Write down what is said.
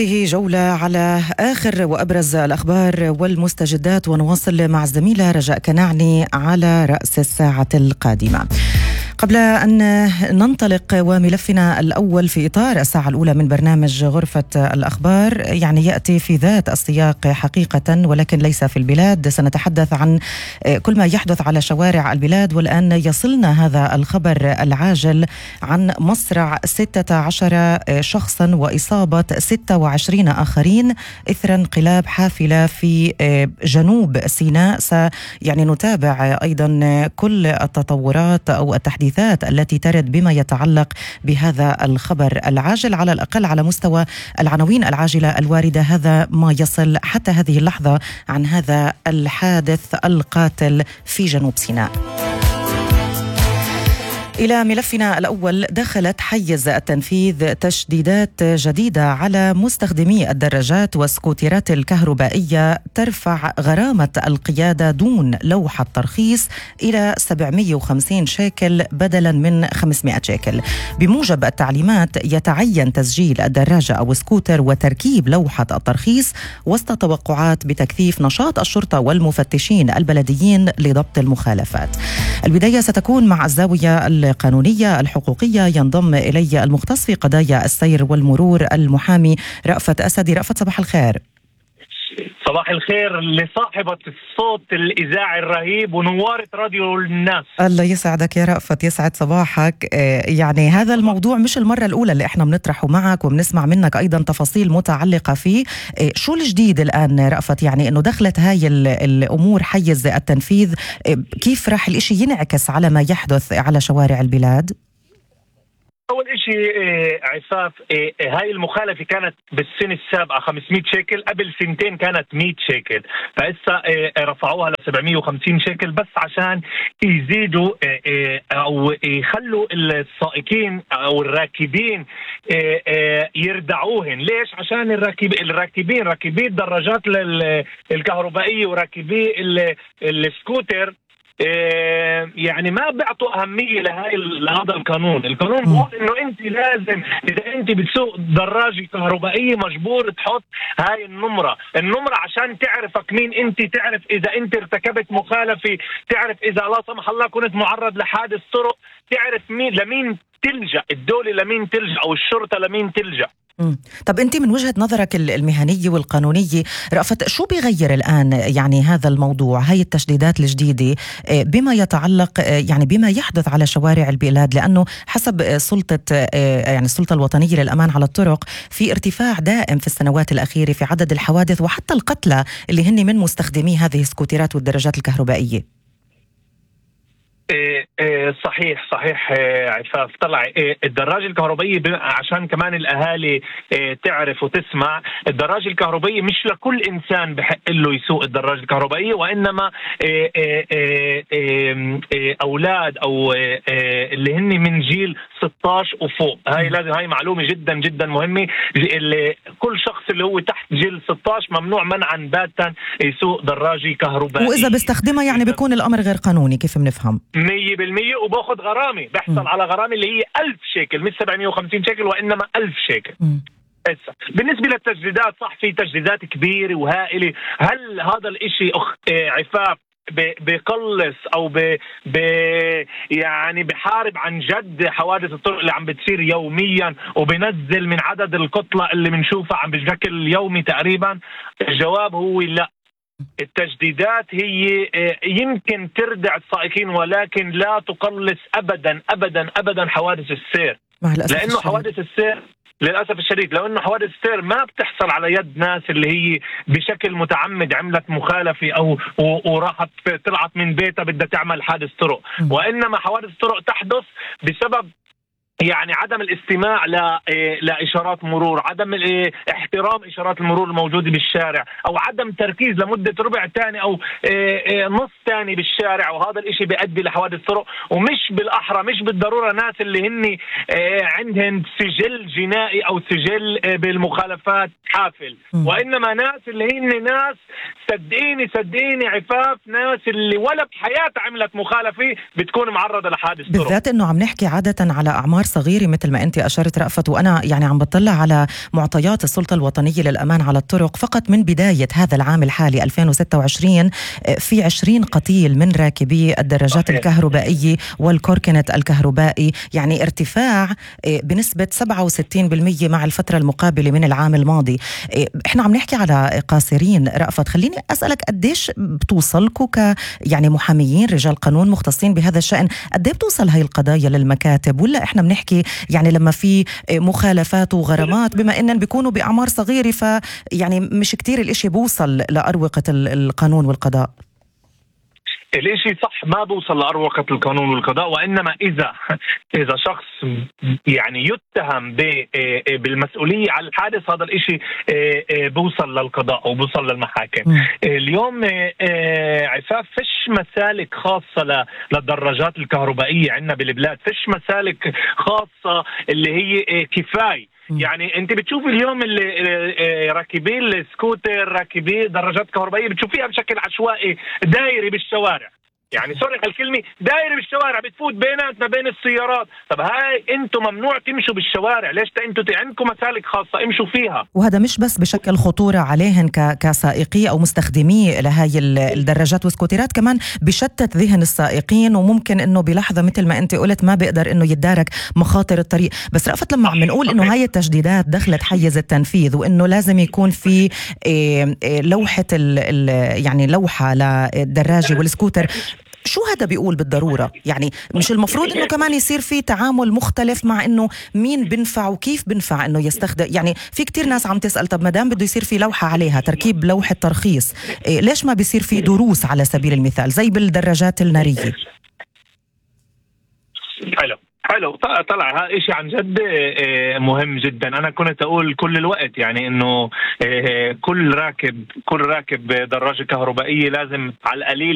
هذه جولة على آخر وأبرز الأخبار والمستجدات، ونواصل مع الزميلة رجاء كنعني على رأس الساعة القادمة. قبل أن ننطلق وملفنا الأول في إطار الساعة الأولى من برنامج غرفة الأخبار، يأتي في ذات السياق حقيقة ولكن ليس في البلاد. سنتحدث عن كل ما يحدث على شوارع البلاد، والآن يصلنا هذا الخبر العاجل عن مصرع 16 شخصا وإصابة 26 آخرين إثر انقلاب حافلة في جنوب سيناء. نتابع أيضا كل التطورات أو التحديثات التي ترد بما يتعلق بهذا الخبر العاجل، على الأقل على مستوى العناوين العاجلة الواردة. هذا ما يصل حتى هذه اللحظة عن هذا الحادث القاتل في جنوب سيناء. إلى ملفنا الأول، دخلت حيز التنفيذ تشديدات جديدة على مستخدمي الدراجات والسكوترات الكهربائية ترفع غرامة القيادة دون لوحة ترخيص إلى 750 شيكل بدلا من 500 شيكل. بموجب التعليمات يتعين تسجيل الدراجة أو سكوتر وتركيب لوحة الترخيص، وسط توقعات بتكثيف نشاط الشرطة والمفتشين البلديين لضبط المخالفات. البداية ستكون مع الزاوية القانونية الحقوقية. ينضم إلي المختص في قضايا السير والمرور المحامي رأفت أسدي. رأفت، صباح الخير. صباح الخير لصاحبة الصوت الإذاعي الرهيب ونوارة راديو الناس. الله يسعدك يا رأفت، يسعد صباحك. هذا الموضوع مش المرة الأولى اللي احنا بنطرحه معك وبنسمع منك أيضا تفاصيل متعلقة فيه. شو الجديد الآن رأفت؟ إنه دخلت هاي الأمور حيز التنفيذ، كيف راح الإشي ينعكس على ما يحدث على شوارع البلاد؟ أول إشي عفاف، هاي المخالفة كانت بالسنة السابقة 500 شيكل، قبل سنتين كانت 100 شيكل، فإسا رفعوها ل 750 شيكل بس عشان يزيدوا أو يخلوا السائقين أو الراكبين يردعوهن. ليش؟ عشان الراكبين راكبي الدراجات الكهربائية وراكبي السكوتر ما بيعطوا أهمية لهذا القانون. القانون بيقول إنه أنت لازم إذا أنت بتسوق دراجة كهربائية مجبور تحط هاي النمرة عشان تعرفك مين أنت، تعرف إذا أنت ارتكبت مخالفة، تعرف إذا لا سمح الله كنت معرض لحادث طرق، تعرف لمين تلجأ الدولة، لمين تلجأ أو الشرطة لمين تلجأ. طب أنت من وجهة نظرك المهنية والقانونية رأفت، شو بيغير الآن هذا الموضوع، هاي التشديدات الجديدة بما يتعلق بما يحدث على شوارع البلاد؟ لأنه حسب السلطة الوطنية للأمان على الطرق في ارتفاع دائم في السنوات الأخيرة في عدد الحوادث وحتى القتلى اللي هن من مستخدمي هذه السكوترات والدراجات الكهربائية. صحيح عفاف. طلع الدراجة الكهربائية عشان كمان الأهالي تعرف وتسمع، الدراجة الكهربائية مش لكل إنسان بحق له يسوق الدراجة الكهربائية، وإنما أولاد أو اللي هن من جيل 16 وفوق. هاي معلومة جدا جدا مهمة. كل شخص اللي هو تحت جيل 16 ممنوع منعا باتا يسوق دراجة كهربائية، وإذا بيستخدمها بيكون الأمر غير قانوني كيف بنفهم؟ 100%. وباخذ غرامة، بحصل على غرامة اللي هي 1000 شيكل، مش 750 شيكل وإنما 1000 شيكل. بالنسبة للتجديدات، صح في تجديدات كبيرة وهائلة. هل هذا الاشي عفاف بقلص او بحارب عن جد حوادث الطرق اللي عم بتصير يوميا وبنزل من عدد القتلى اللي بنشوفها عم بشكل يومي تقريبا؟ الجواب هو لا. التجديدات هي يمكن تردع السائقين ولكن لا تقلص أبدا أبدا أبدا حوادث السير، لأنه حوادث السير للأسف الشديد، لو أنه حوادث السير ما بتحصل على يد ناس اللي هي بشكل متعمد عملت مخالفة أو وراحت طلعت من بيتها بدها تعمل حادث طرق، وإنما حوادث طرق تحدث بسبب عدم الاستماع لإشارات مرور، عدم احترام إشارات المرور الموجودة بالشارع، أو عدم تركيز لمدة ربع تاني أو نص تاني بالشارع، وهذا الاشي بيؤدي لحوادث طرق. ومش بالأحرى مش بالضرورة ناس اللي هن عندهم سجل جنائي أو سجل بالمخالفات حافل، وإنما ناس اللي هن ناس صدقيني عفاف، ناس اللي ولا بحياتها عملت مخالفة بتكون معرضة لحادث طرق. بالذات إنه عم نحكي عادة على أعمار صغيرة مثل ما أنت أشرت رأفت. وأنا يعني عم بطلع على معطيات السلطة الوطنية للأمان على الطرق، فقط من بداية هذا العام الحالي 2026 في 20 قتيل من راكبي الدراجات الكهربائية والكوركنت الكهربائي، يعني ارتفاع بنسبة 67% مع الفترة المقابلة من العام الماضي. احنا عم نحكي على قاصرين. رأفت، خليني أسألك قديش بتوصلكوا يعني محاميين رجال قانون مختصين بهذا الشأن، قديش بتوصل هاي القضايا للمكاتب؟ ولا احنا بنحكي يعني لما في مخالفات وغرامات بما انن بيكونوا بأعمار صغيرة يعني مش كتير الاشي بوصل لأروقة القانون والقضاء؟ الاشي صح، ما بوصل لأروقة القانون والقضاء، وإنما إذا شخص يعني يتهم بالمسؤولية على الحادث، هذا الاشي بوصل للقضاء وبوصل للمحاكم. اليوم عفاف فيش مسالك خاصة للدراجات الكهربائية عندنا بالبلاد، فيش مسالك خاصة اللي هي كفاية. يعني انت بتشوفي اليوم اللي راكبي السكوتر، راكبي دراجات كهربائيه، بتشوفيها بشكل عشوائي دايري بالشوارع، يعني سوري الكلمه، دايري بالشوارع، بتفوت بيناتنا بين السيارات. طب هاي انتم ممنوع تمشوا بالشوارع، ليش انتم عندكم مسالك خاصه امشوا فيها؟ وهذا مش بس بشكل خطوره عليهن كسائقي او مستخدمي لهي الدراجات والسكوترات، كمان بشتت ذهن السائقين، وممكن انه بلحظه مثل ما انت قلت ما بيقدر انه يتدارك مخاطر الطريق. بس رأفت، لما عم نقول انه هاي التجديدات دخلت حيز التنفيذ، وانه لازم يكون في لوحه يعني لوحه للدراجه والسكوتر، شو هذا بيقول بالضرورة؟ يعني مش المفروض انه كمان يصير في تعامل مختلف مع انه مين بنفع وكيف بنفع انه يستخدم؟ يعني في كتير ناس عم تسأل، طب ما دام بده يصير في لوحة عليها تركيب لوحة ترخيص، ليش ما بيصير في دروس على سبيل المثال زي بالدراجات النارية؟ حلو طلع هذا إشي عن جد مهم جدا. أنا كنت أقول كل الوقت يعني إنه كل راكب دراجة كهربائية لازم على القليل